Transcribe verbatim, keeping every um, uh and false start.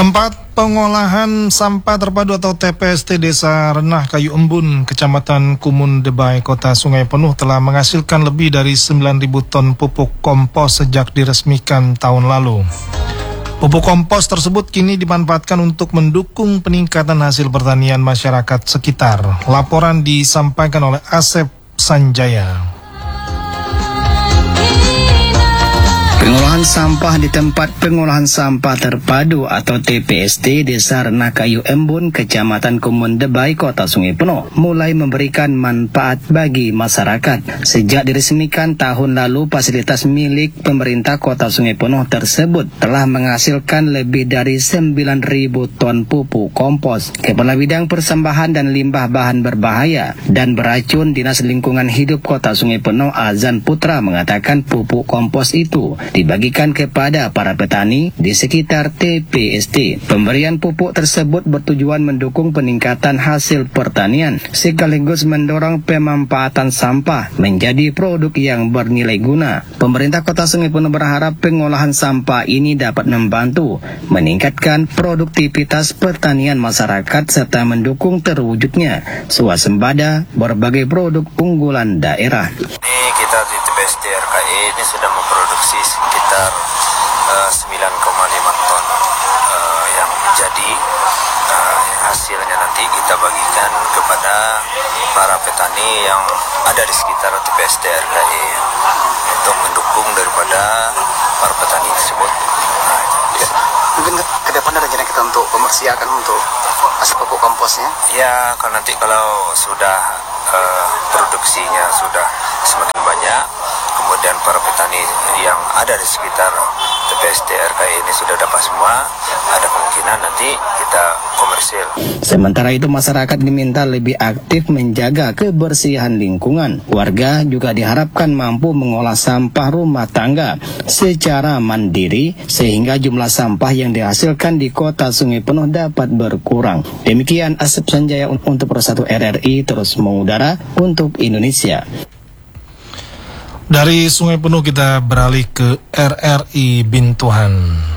Tempat pengolahan sampah terpadu atau T P S T Desa Renah Kayu Embun, Kecamatan Kumun Debai, Kota Sungai Penuh telah menghasilkan lebih dari sembilan ribu ton pupuk kompos sejak diresmikan tahun lalu. Pupuk kompos tersebut kini dimanfaatkan untuk mendukung peningkatan hasil pertanian masyarakat sekitar. Laporan disampaikan oleh Asep Sanjaya. Pengolahan sampah di tempat pengolahan sampah terpadu atau T P S T Desa Renah Kayu Embun, Kecamatan Kumun Debai, Kota Sungai Penuh mulai memberikan manfaat bagi masyarakat. Sejak diresmikan tahun lalu, fasilitas milik pemerintah Kota Sungai Penuh tersebut telah menghasilkan lebih dari sembilan ribu ton pupuk kompos. Kepala Bidang Persembahan dan Limbah Bahan Berbahaya dan Beracun Dinas Lingkungan Hidup Kota Sungai Penuh, Azan Putra, mengatakan pupuk kompos itu dibagikan kepada para petani di sekitar T P S T. Pemberian pupuk tersebut bertujuan mendukung peningkatan hasil pertanian sekaligus mendorong pemanfaatan sampah menjadi produk yang bernilai guna. Pemerintah Kota Sungai Penuh berharap pengolahan sampah ini dapat membantu meningkatkan produktivitas pertanian masyarakat serta mendukung terwujudnya swasembada berbagai produk unggulan daerah. Ini kita di T P S T R K I ini sudah memproduksi sekitar uh, sembilan koma lima ton uh, yang jadi uh, hasilnya nanti kita bagikan kepada para petani yang ada di sekitar T P S T R K I untuk mendukung daripada para petani tersebut. Nah, ya. Mungkin ke depan ada rencana kita untuk komersialkan untuk hasil pupuk komposnya? Ya, kalau nanti kalau sudah uh, produksinya sudah semakin banyak, kemudian para petani yang ada di sekitar T P S T R K I ini sudah dapat semua, ada kemungkinan nanti kita komersil. Sementara itu, masyarakat diminta lebih aktif menjaga kebersihan lingkungan. Warga juga diharapkan mampu mengolah sampah rumah tangga secara mandiri sehingga jumlah sampah yang dihasilkan di Kota Sungai Penuh dapat berkurang. Demikian Asep Sanjaya untuk Persatu R R I terus mengudara untuk Indonesia. Dari Sungai Penuh kita beralih ke R R I Bintuhan.